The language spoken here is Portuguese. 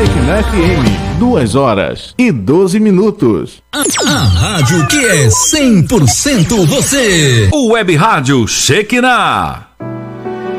Shekinah FM, 2h12. A rádio que é 100% você. O Web Rádio Shekinah.